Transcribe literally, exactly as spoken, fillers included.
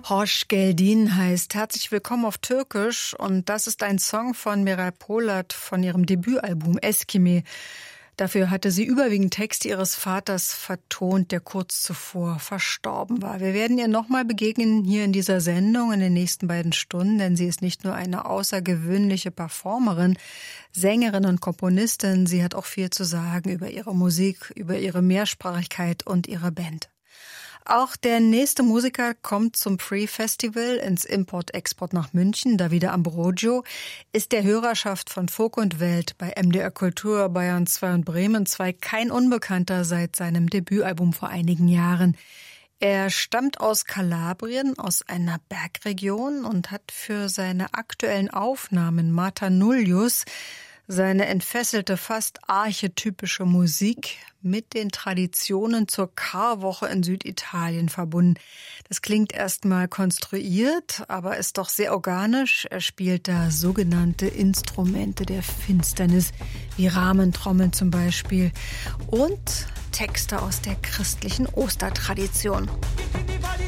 Hoş geldin heißt herzlich willkommen auf Türkisch und das ist ein Song von Miray Polat von ihrem Debütalbum Eskime. Dafür hatte sie überwiegend Texte ihres Vaters vertont, der kurz zuvor verstorben war. Wir werden ihr nochmal begegnen hier in dieser Sendung in den nächsten beiden Stunden, denn sie ist nicht nur eine außergewöhnliche Performerin, Sängerin und Komponistin, sie hat auch viel zu sagen über ihre Musik, über ihre Mehrsprachigkeit und ihre Band. Auch der nächste Musiker kommt zum Free Festival ins Import-Export nach München. Davide Ambrogio ist der Hörerschaft von Folk und Welt bei M D R Kultur, Bayern zwei und Bremen zwei kein Unbekannter seit seinem Debütalbum vor einigen Jahren. Er stammt aus Kalabrien, aus einer Bergregion und hat für seine aktuellen Aufnahmen Mata Nullius seine entfesselte, fast archetypische Musik mit den Traditionen zur Karwoche in Süditalien verbunden. Das klingt erstmal konstruiert, aber ist doch sehr organisch. Er spielt da sogenannte Instrumente der Finsternis, wie Rahmentrommeln zum Beispiel, und Texte aus der christlichen Ostertradition.